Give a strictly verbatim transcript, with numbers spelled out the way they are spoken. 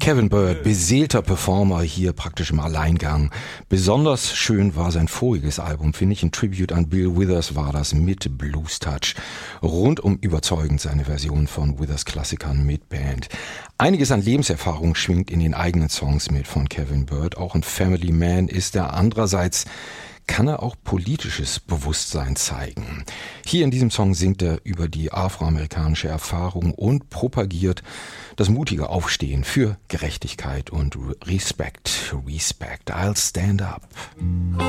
Kevin Byrd, beseelter Performer, hier praktisch im Alleingang. Besonders schön war sein voriges Album, finde ich. Ein Tribute an Bill Withers war das mit Blues Touch. Rundum überzeugend seine Version von Withers Klassikern mit Band. Einiges an Lebenserfahrung schwingt in den eigenen Songs mit von Kevin Byrd. Auch ein Family Man ist er. Andererseits kann er auch politisches Bewusstsein zeigen. Hier in diesem Song singt er über die afroamerikanische Erfahrung und propagiert das mutige Aufstehen für Gerechtigkeit und Respect. Respect. I'll stand up.